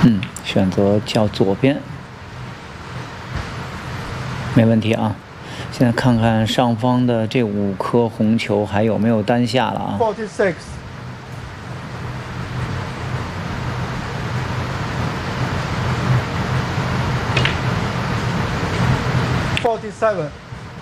选择较左边，没问题啊。现在看看上方的这5颗红球还有没有单下了啊 ？46. 47.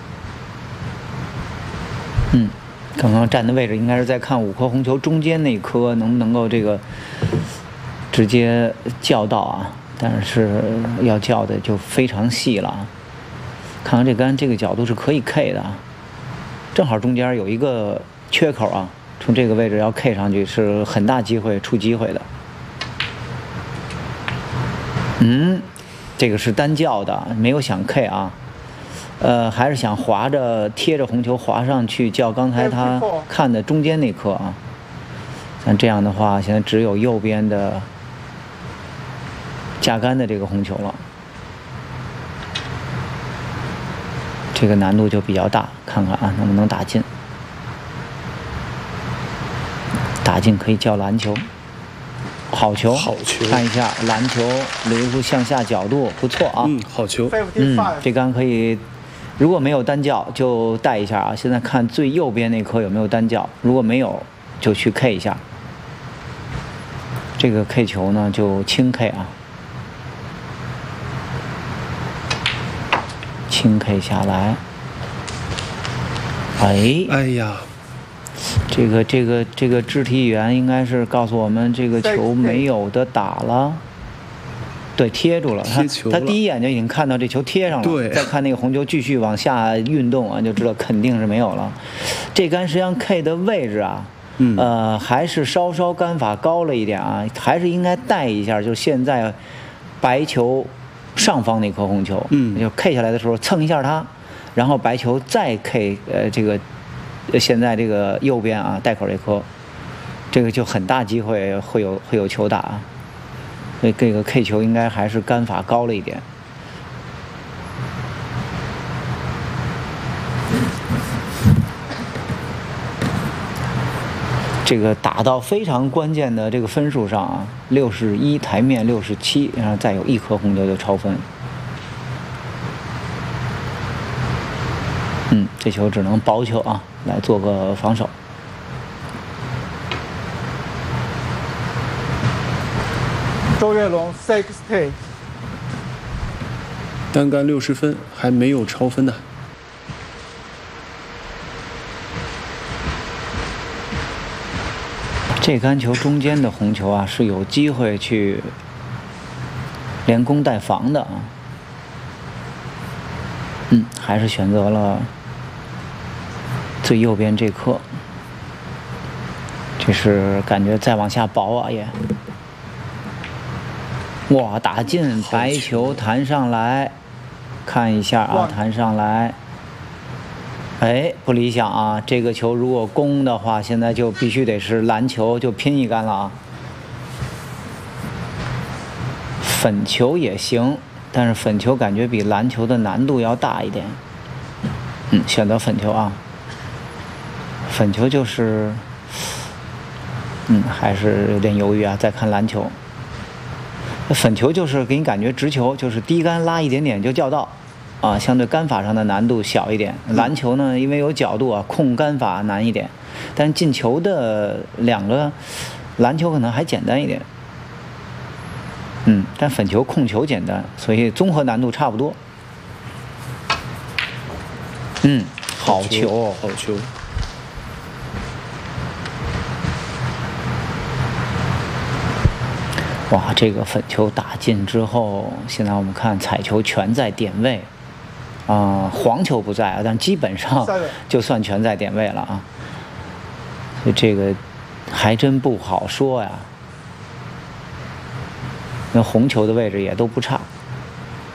刚刚站的位置应该是在看5颗红球中间那颗能不能够这个直接叫到啊？但是要叫的就非常细了啊。看看这杆这个角度是可以 K 的啊，正好中间有一个缺口啊，从这个位置要 K 上去是很大机会出机会的。这个是单叫的，没有想 K 啊。还是想滑着贴着红球滑上去叫刚才他看的中间那颗啊。像这样的话，现在只有右边的架杆的这个红球了，这个难度就比较大，看看啊能不能打进。打进可以叫篮球，好球， 好球！ 看一下篮球留出向下角度，不错啊。 好球。 这杆可以。如果没有单叫就带一下啊，现在看最右边那颗有没有单叫，如果没有就去 K 一下。这个 K 球呢就轻 K 啊，轻 K 下来。 哎呀， 这个肢体语言应该是告诉我们这个球没有的打了。对，贴住了。他第一眼就已经看到这球贴上了。 对。 再看那个红球继续往下运动啊，就知道肯定是没有了。这杆实际上 K 的位置啊，还是稍稍杆法高了一点啊，还是应该带一下。就现在白球上方那颗红球，就 K 下来的时候蹭一下它，然后白球再 K 这个现在这个右边啊带口这颗，这个就很大机会会有球打啊。所以这个 K 球应该还是杆法高了一点。这个打到非常关键的这个分数上啊，61台面67，然后再有1颗红球就超分。这球只能薄球啊，来做个防守。 周跃龙60， 单杆60分，还没有超分呢。 这杆球中间的红球啊，是有机会去连攻带防的啊。还是选择了最右边这颗，这是感觉再往下薄啊也。哇，打进，白球弹上来，看一下啊，弹上来。不理想啊！这个球如果攻的话，现在就必须得是篮球，就拼一杆了啊。粉球也行，但是粉球感觉比篮球的难度要大一点。选择粉球啊。粉球就是，还是有点犹豫啊。再看篮球。粉球就是给你感觉直球，就是低杆拉一点点就叫到，啊，相对杆法上的难度小一点。篮球呢，因为有角度啊，控杆法难一点，但进球的2个，篮球可能还简单一点。但粉球控球简单，所以综合难度差不多。好球， 好球。 哇，这个粉球打进之后，现在我们看彩球全在点位，黄球不在啊，但基本上就算全在点位了啊。所以这个还真不好说呀。那红球的位置也都不差。